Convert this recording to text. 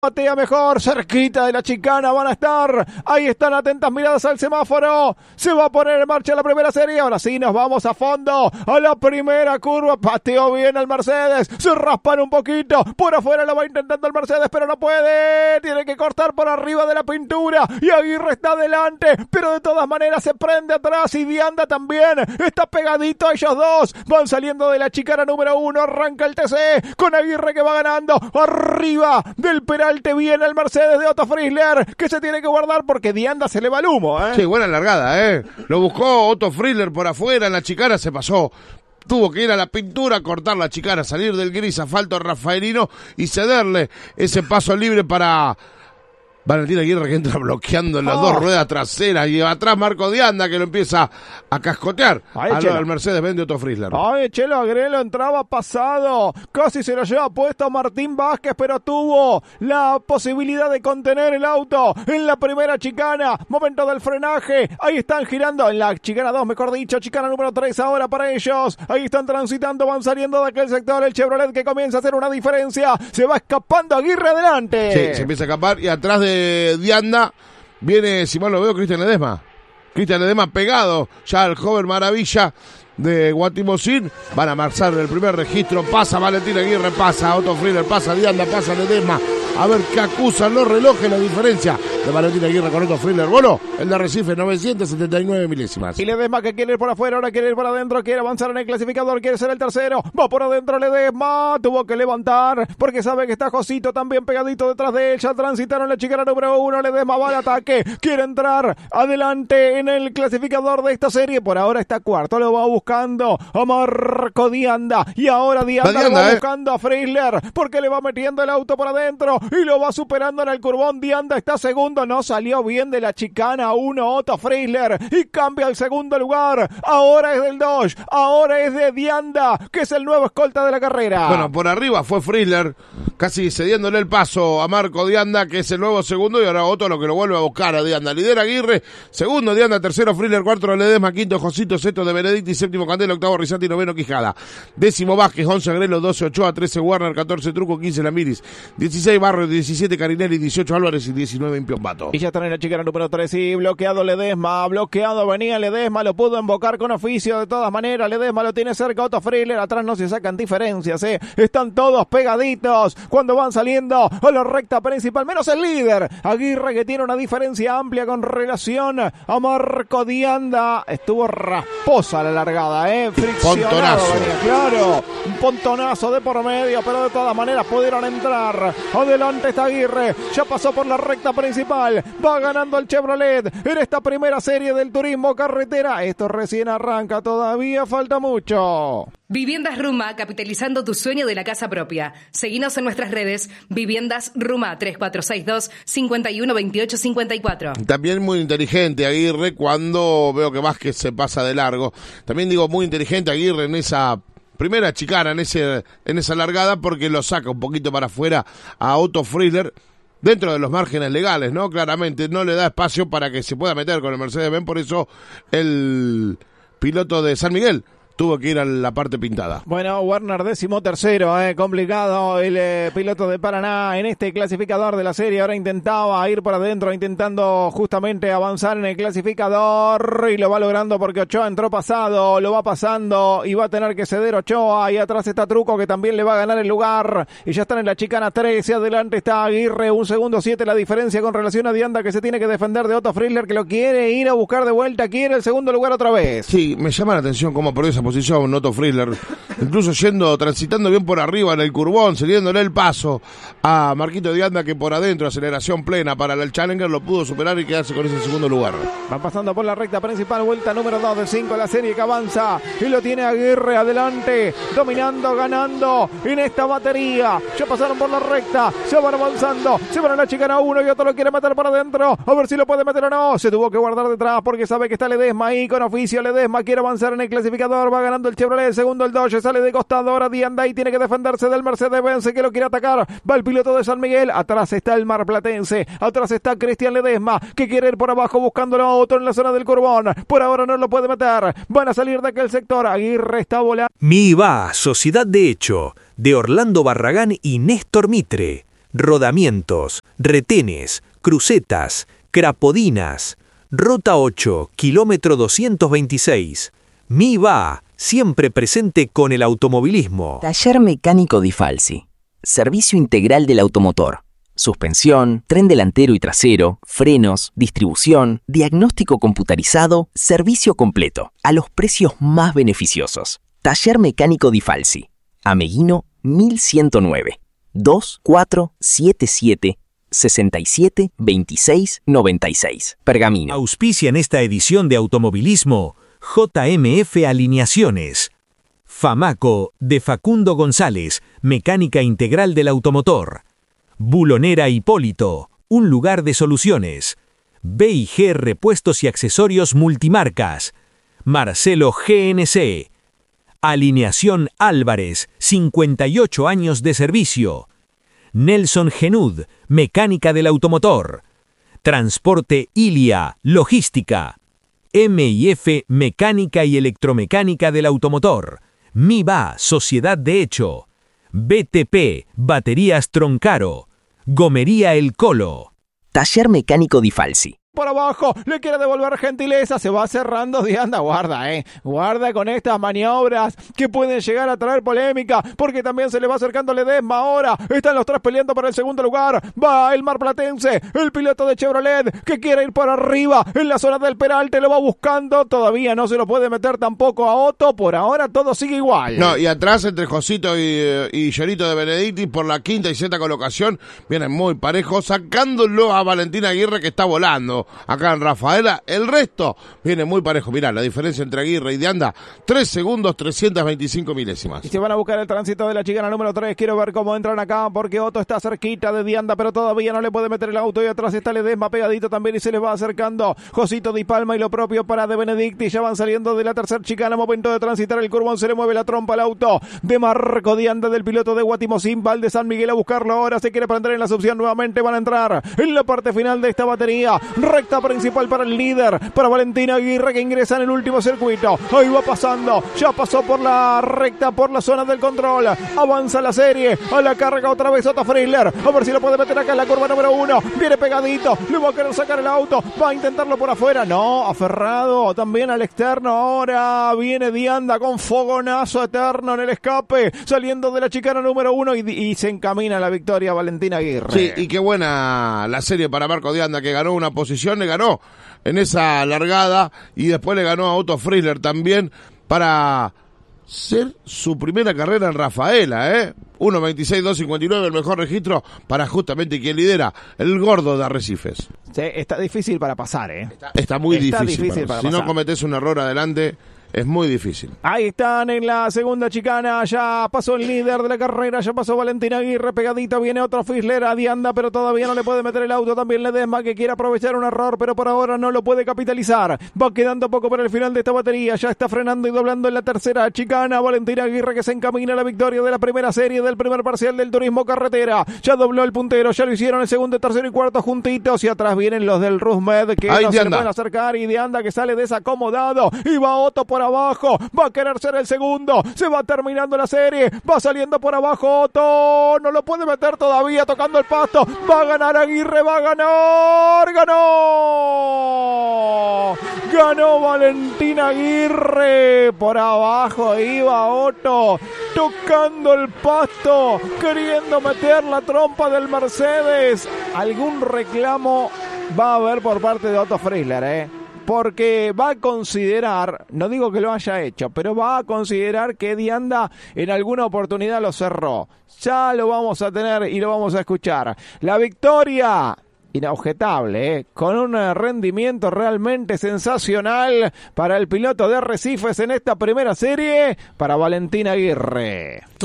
Patea mejor, cerquita de la chicana van a estar. Ahí están atentas miradas al semáforo. Se va a poner en marcha la primera serie. Ahora sí nos vamos a fondo a la primera curva. Pateó bien el Mercedes. Se raspan un poquito. Por afuera lo va intentando el Mercedes, pero no puede. Tiene que cortar por arriba de la pintura. Y Aguirre está adelante. Pero de todas maneras se prende atrás. Y Dianda también. Está pegadito a ellos dos. Van saliendo de la chicana número 1. Arranca el TC con Aguirre que va ganando. Arriba del Peral. Viene el Mercedes de Otto Frizzler, que se tiene que guardar porque Dianda se le va el humo, Sí, buena largada, Lo buscó Otto Frizzler por afuera, en la chicana se pasó. Tuvo que ir a la pintura, cortar la chicana, salir del gris asfalto rafaelino y cederle ese paso libre para Valentín Aguirre, que entra bloqueando en las dos ruedas traseras, y atrás Marco Dianda, que lo empieza a cascotear al Mercedes-Benz de Otto Frizzler. Ay, Chelo Agrelo entraba pasado, casi se lo lleva puesto Martín Vázquez, pero tuvo la posibilidad de contener el auto en la primera chicana. Momento del frenaje, ahí están girando en la chicana 2, mejor dicho, chicana número 3 ahora para ellos. Ahí están transitando, van saliendo de aquel sector el Chevrolet, que comienza a hacer una diferencia. Se va escapando Aguirre adelante. Sí, se empieza a escapar, y atrás de Dianda viene, si mal lo veo, Cristian Ledesma. Cristian Ledesma pegado ya al joven maravilla de Guatimozín. Van a marchar el primer registro. Pasa Valentín Aguirre, pasa Otto Frizzler, pasa Dianda, pasa Ledesma. A ver qué acusan los relojes, la diferencia de Valentín Aguirre con Otto Frizzler. Bueno, el de Recife, 979 milésimas. Y Ledesma, que quiere ir por afuera, ahora quiere ir por adentro, quiere avanzar en el clasificador, quiere ser el tercero. Va por adentro Ledesma, tuvo que levantar porque sabe que está Josito también pegadito detrás de él. Ya transitaron la chicana número 1. Ledesma va al ataque, quiere entrar adelante en el clasificador de esta serie. Por ahora está cuarto, lo va buscando a Marco Dianda. Y ahora Dianda lo va buscando a Frizzler porque le va metiendo el auto por adentro y lo va superando en el curbón. Dianda está segundo, no salió bien de la chicana 1 Otto Frizzler y cambia el segundo lugar. Ahora es del Dodge, ahora es de Dianda, que es el nuevo escolta de la carrera. Bueno, por arriba fue Frizzler, casi cediéndole el paso a Marco Dianda, que es el nuevo segundo, y ahora Otto lo que lo vuelve a buscar a Dianda. Lidera Aguirre, segundo Dianda, tercero Frizzler, cuarto Ledesma, quinto Josito, sexto de Benedicti, séptimo Candela, octavo Rizati, noveno Quijada, décimo Vázquez, 11 Agrelo, 12 Ochoa, 13 Warner, 14 Truco, 15 Lamiris, 16 Barrio, 17 Carinelli, 18 Álvarez y 19 Impiombato. Y ya están en la chicana número 3 y bloqueado Ledesma, bloqueado venía Ledesma, lo pudo embocar con oficio de todas maneras. Ledesma lo tiene cerca Otto Frizzler, atrás no se sacan diferencias, están todos pegaditos cuando van saliendo a la recta principal, menos el líder Aguirre, que tiene una diferencia amplia con relación a Marco Dianda. Estuvo rasposa la largada, friccionado, claro, un pontonazo de por medio, pero de todas maneras pudieron entrar. Adelante está Aguirre, ya pasó por la recta principal, va ganando el Chevrolet en esta primera serie del turismo carretera. Esto recién arranca, todavía falta mucho. Viviendas Ruma, capitalizando tu sueño de la casa propia. Seguinos en nuestras redes, Viviendas Ruma, 3462-512854. También muy inteligente Aguirre cuando veo que Vázquez se pasa de largo. También digo muy inteligente Aguirre en esa primera chicana, en esa largada, porque lo saca un poquito para afuera a Otto Frizzler, dentro de los márgenes legales, ¿no? Claramente no le da espacio para que se pueda meter con el Mercedes-Benz, por eso el piloto de San Miguel tuvo que ir a la parte pintada. Bueno, Werner 13º, complicado el piloto de Paraná en este clasificador de la serie. Ahora intentaba ir para adentro, intentando justamente avanzar en el clasificador, y lo va logrando porque Ochoa entró pasado, lo va pasando y va a tener que ceder Ochoa. Y atrás está Truco, que también le va a ganar el lugar, y ya están en la chicana 13. Adelante está Aguirre, 1 segundo 7 la diferencia con relación a Dianda, que se tiene que defender de Otto Frizzler, que lo quiere ir a buscar de vuelta, quiere el segundo lugar otra vez. Sí, me llama la atención cómo por esa posición Otto Frizzler, incluso transitando bien por arriba en el curbón, cediéndole el paso a Marquito Dianda, que por adentro, aceleración plena para el Challenger, lo pudo superar y quedarse con ese segundo lugar. Van pasando por la recta principal, vuelta número 2 de 5, la serie que avanza, y lo tiene Aguirre adelante, dominando, ganando en esta batería. Ya pasaron por la recta, se van avanzando, se van a la chicana 1 y otro lo quiere meter para adentro, a ver si lo puede meter o no. Se tuvo que guardar detrás porque sabe que está Ledesma ahí con oficio. Ledesma quiere avanzar en el clasificador, va ganando el Chevrolet, segundo el Dodge, sale de costado ahora Dianda y tiene que defenderse del Mercedes-Benz, que lo quiere atacar. Va el piloto de San Miguel, atrás está el marplatense, atrás está Cristian Ledesma, que quiere ir por abajo buscándolo a otro en la zona del curbón. Por ahora no lo puede meter, van a salir de aquel sector. Aguirre está volando. MIBA, Sociedad de Hecho, de Orlando Barragán y Néstor Mitre. rodamientos, retenes, crucetas, crapodinas. Ruta 8, kilómetro 226. MIVA, siempre presente con el automovilismo. Taller Mecánico Di Falsi. Servicio integral del automotor. Suspensión, tren delantero y trasero, frenos, distribución, diagnóstico computarizado, servicio completo, a los precios más beneficiosos. Taller Mecánico Di Falsi. Ameguino 1109. 2477 67 26 96. Pergamino. Auspicia en esta edición de automovilismo JMF Alineaciones. Famaco de Facundo González, mecánica integral del automotor. Bulonera Hipólito, un lugar de soluciones. B&G Repuestos y Accesorios Multimarcas. Marcelo GNC. Alineación Álvarez, 58 años de servicio. Nelson Genud, mecánica del automotor. Transporte Ilia, logística. M&F, mecánica y electromecánica del automotor. MIVA, sociedad de hecho. BTP, baterías Troncaro. Gomería El Colo. Taller Mecánico Di Falsi. Por abajo, le quiere devolver gentileza, se va cerrando Dianda, guarda con estas maniobras que pueden llegar a traer polémica, porque también se le va acercando Ledesma ahora, están los tres peleando por el segundo lugar, va el marplatense, el piloto de Chevrolet, que quiere ir por arriba, en la zona del Peralte, lo va buscando, todavía no se lo puede meter tampoco a Otto, por ahora todo sigue igual. No, y atrás entre Josito y Llorito de Benedicti por la quinta y sexta colocación, vienen muy parejos, sacándolo a Valentín Aguirre que está volando. Acá en Rafaela, el resto viene muy parejo. Mirá, la diferencia entre Aguirre y Dianda, 3 segundos, 325 milésimas. Y se van a buscar el tránsito de la chicana número 3. Quiero ver cómo entran acá, porque Otto está cerquita de Dianda, pero todavía no le puede meter el auto. Y atrás está Ledesma pegadito también y se les va acercando Josito Di Palma y lo propio para De Benedicti. Ya van saliendo de la tercera chicana, momento de transitar el curbón. Se le mueve la trompa al auto de Marco Dianda, del piloto de Guatimozín, Val de San Miguel a buscarlo ahora. Se quiere prender en la succión nuevamente. Van a entrar en la parte final de esta batería. Recta principal para el líder, para Valentín Aguirre, que ingresa en el último circuito. Ahí va pasando, ya pasó por la recta, por la zona del control. Avanza la serie, a la carga otra vez Otto Friedler. A ver si lo puede meter acá en la curva número 1. Viene pegadito, le va a querer sacar el auto. Va a intentarlo por afuera, no, aferrado también al externo. Ahora viene Dianda con fogonazo eterno en el escape, saliendo de la chicana número 1 y se encamina a la victoria Valentín Aguirre. Sí, y qué buena la serie para Marco Dianda, que ganó una posición, le ganó en esa largada y después le ganó a Otto Friedler también para ser su primera carrera en Rafaela, 1.26.259, el mejor registro para justamente quien lidera, el gordo de Arrecifes. Sí, está difícil para pasar, Está muy difícil para si pasar. no cometés un error adelante, es muy difícil. Ahí están en la segunda chicana, ya pasó el líder de la carrera, ya pasó Valentín Aguirre, pegadito viene otro Friedler a Dianda, pero todavía no le puede meter el auto, también Ledesma, que quiere aprovechar un error, pero por ahora no lo puede capitalizar. Va quedando poco para el final de esta batería, ya está frenando y doblando en la tercera chicana, Valentín Aguirre, que se encamina a la victoria de la primera serie del primer parcial del turismo carretera. Ya dobló el puntero, ya lo hicieron el segundo, tercero y cuarto juntitos, y atrás vienen los del Rusmed, que ahí no Dianda se le pueden acercar, y Dianda que sale desacomodado, y va Otto por abajo, va a querer ser el segundo, se va terminando la serie, va saliendo por abajo Otto, no lo puede meter todavía, tocando el pasto, va a ganar Aguirre, va a ganar, ganó Valentín Aguirre, por abajo iba Otto, tocando el pasto, queriendo meter la trompa del Mercedes. Algún reclamo va a haber por parte de Otto Friedler, porque va a considerar, no digo que lo haya hecho, pero va a considerar que Dianda en alguna oportunidad lo cerró. Ya lo vamos a tener y lo vamos a escuchar. La victoria inobjetable, con un rendimiento realmente sensacional para el piloto de Arrecifes en esta primera serie, para Valentín Aguirre.